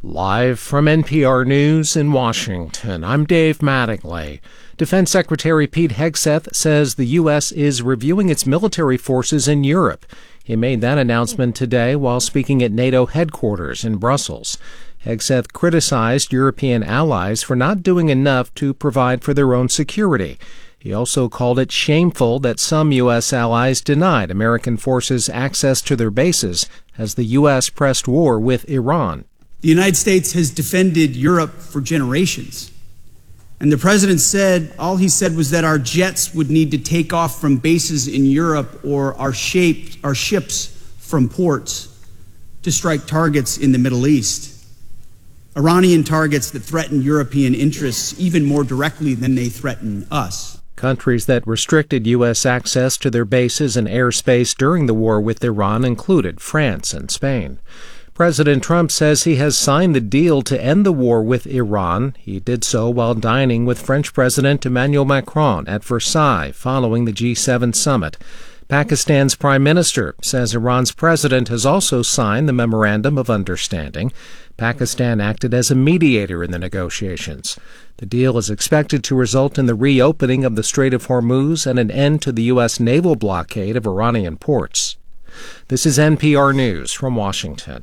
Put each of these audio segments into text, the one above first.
Live from NPR News in Washington, I'm Dave Mattingly. Defense Secretary Pete Hegseth says the U.S. is reviewing its military forces in Europe. He made that announcement today while speaking at NATO headquarters in Brussels. Hegseth criticized European allies for not doing enough to provide for their own security. He also called it shameful that some U.S. allies denied American forces access to their bases as the U.S. pressed war with Iran. The United States has defended Europe for generations. And the president said, all he said was that our jets would need to take off from bases in Europe or our ships from ports to strike targets in the Middle East. Iranian targets that threaten European interests even more directly than they threaten us. Countries that restricted U.S. access to their bases and airspace during the war with Iran included France and Spain. President Trump says he has signed the deal to end the war with Iran. He did so while dining with French President Emmanuel Macron at Versailles following the G7 summit. Pakistan's prime minister says Iran's president has also signed the Memorandum of Understanding. Pakistan acted as a mediator in the negotiations. The deal is expected to result in the reopening of the Strait of Hormuz and an end to the U.S. naval blockade of Iranian ports. This is NPR News from Washington.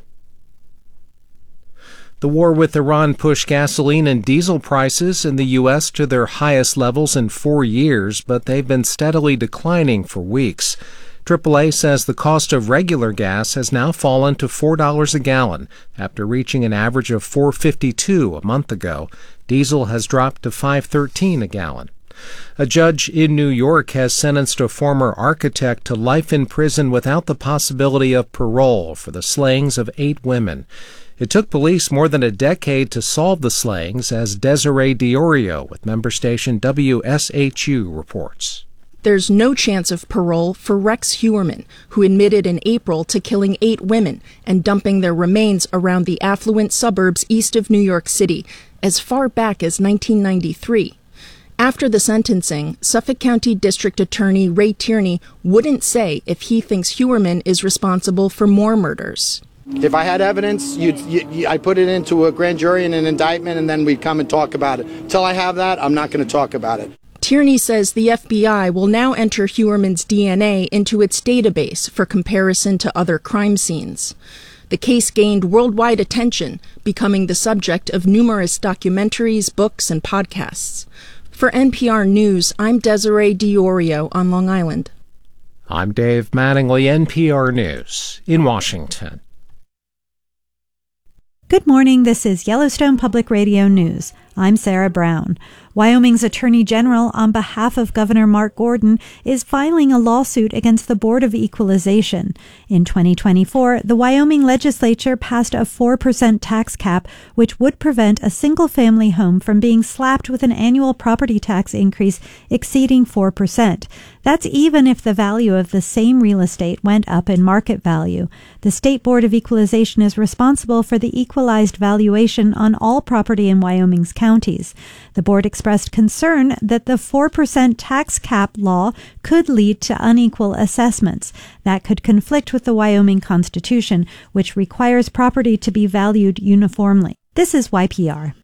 The war with Iran pushed gasoline and diesel prices in the U.S. to their highest levels in 4 years, but they've been steadily declining for weeks. AAA says the cost of regular gas has now fallen to $4 a gallon after reaching an average of $4.52 a month ago. Diesel has dropped to $5.13 a gallon. A judge in New York has sentenced a former architect to life in prison without the possibility of parole for the slayings of 8 women. It took police more than a decade to solve the slayings, as Desiree Diorio with member station WSHU reports. There's no chance of parole for Rex Heuermann, who admitted in April to killing 8 women and dumping their remains around the affluent suburbs east of New York City as far back as 1993. After the sentencing, Suffolk County District Attorney Ray Tierney wouldn't say if he thinks Heuermann is responsible for more murders. If I had evidence, I put it into a grand jury and an indictment, and then we'd come and talk about it. Until I have that, I'm not going to talk about it. Tierney says the FBI will now enter Heuermann's DNA into its database for comparison to other crime scenes. The case gained worldwide attention, becoming the subject of numerous documentaries, books, and podcasts. For NPR News, I'm Desiree Diorio on Long Island. I'm Dave Mattingly, NPR News in Washington. Good morning, this is Yellowstone Public Radio News. I'm Sarah Brown. Wyoming's Attorney General, on behalf of Governor Mark Gordon, is filing a lawsuit against the Board of Equalization. In 2024, the Wyoming legislature passed a 4% tax cap, which would prevent a single-family home from being slapped with an annual property tax increase exceeding 4%. That's even if the value of the same real estate went up in market value. The State Board of Equalization is responsible for the equalized valuation on all property in Wyoming's counties. The board expressed concern that the 4% tax cap law could lead to unequal assessments. That could conflict with the Wyoming Constitution, which requires property to be valued uniformly. This is YPR.